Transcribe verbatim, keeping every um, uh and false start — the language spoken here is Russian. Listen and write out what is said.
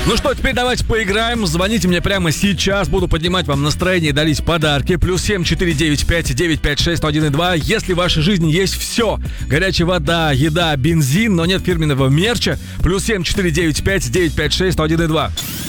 Ну что, теперь давайте поиграем. Звоните мне прямо сейчас. Буду поднимать вам настроение и дарить подарки. Плюс семь четыре девять пять девять пять шесть один и два. Если в вашей жизни есть все: горячая вода, еда, бензин, но нет фирменного мерча, плюс семь четыре девять пять девять пять шесть один и два.